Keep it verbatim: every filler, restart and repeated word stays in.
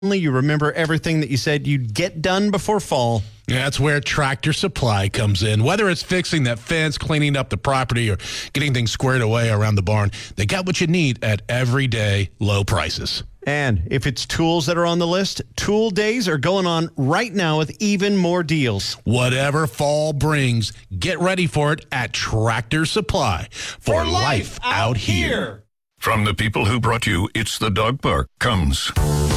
You remember everything that you said you'd get done before fall. Yeah, that's where Tractor Supply comes in. Whether it's fixing that fence, cleaning up the property, or getting things squared away around the barn, they got what you need at everyday low prices. And if it's tools that are on the list, Tool Days are going on right now with even more deals. Whatever fall brings, get ready for it at Tractor Supply for, for life, life out, out here. here. From the people who brought you It's the Dog Park comes